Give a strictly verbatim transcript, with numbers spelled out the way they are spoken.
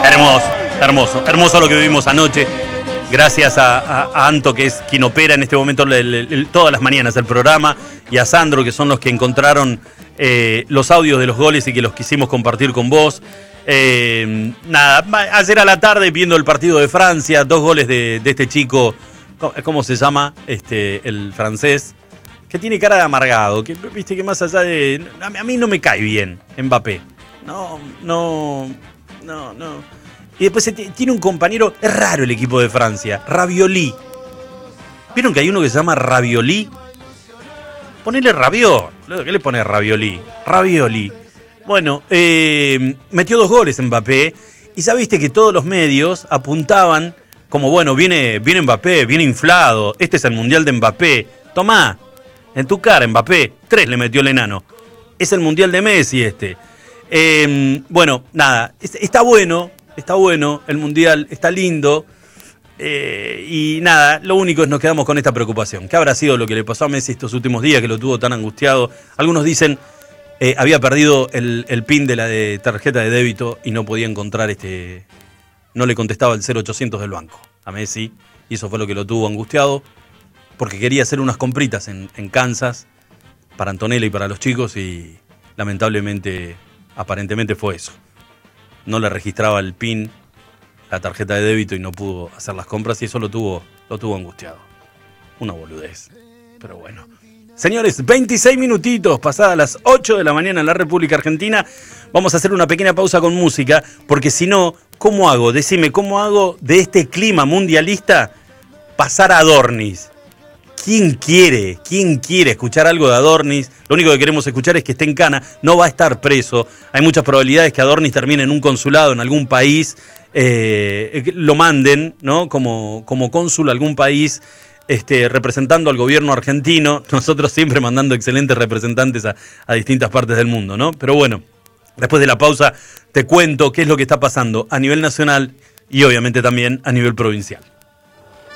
Hermoso, hermoso, hermoso lo que vivimos anoche. Gracias a, a, a Anto, que es quien opera en este momento el, el, el, todas las mañanas el programa, y a Sandro, que son los que encontraron eh, los audios de los goles y que los quisimos compartir con vos. Eh, nada, ayer a la tarde viendo el partido de Francia, dos goles de, de este chico, ¿cómo se llama? Este, el francés, que tiene cara de amargado, que viste que más allá de... A mí, a mí no me cae bien Mbappé. No, no, no, no. Y después tiene un compañero, es raro el equipo de Francia, Ravioli. ¿Vieron que hay uno que se llama Ravioli? Ponele Raviol. ¿Qué le pone Ravioli? Ravioli. Bueno, eh, metió dos goles Mbappé. Y sabiste que todos los medios apuntaban como, bueno, viene, viene Mbappé, viene inflado. Este es el Mundial de Mbappé. Tomá, en tu cara Mbappé. Tres le metió el enano. Es el Mundial de Messi este. Eh, bueno, nada, está bueno. Está bueno, el Mundial está lindo, eh, y nada, lo único es nos quedamos con esta preocupación. ¿Qué habrá sido lo que le pasó a Messi estos últimos días, que lo tuvo tan angustiado? Algunos dicen eh, había perdido el, el pin de la de tarjeta de débito y no podía encontrar, este, no le contestaba el cero ochocientos del banco a Messi, y eso fue lo que lo tuvo angustiado, porque quería hacer unas compritas en, en Kansas para Antonella y para los chicos, y lamentablemente, aparentemente fue eso. No le registraba el PIN, la tarjeta de débito, y no pudo hacer las compras, y eso lo tuvo, lo tuvo angustiado. Una boludez, pero bueno. Señores, veintiséis minutitos, pasadas las ocho de la mañana en la República Argentina. Vamos a hacer una pequeña pausa con música, porque si no, ¿cómo hago? Decime, ¿cómo hago de este clima mundialista pasar a Adornis? ¿Quién quiere? ¿Quién quiere escuchar algo de Adornis? Lo único que queremos escuchar es que esté en cana, no va a estar preso. Hay muchas probabilidades que Adornis termine en un consulado en algún país, eh, lo manden, ¿no? Como, como cónsul a algún país, este, representando al gobierno argentino. Nosotros siempre mandando excelentes representantes a, a distintas partes del mundo, ¿no? Pero bueno, después de la pausa te cuento qué es lo que está pasando a nivel nacional y obviamente también a nivel provincial.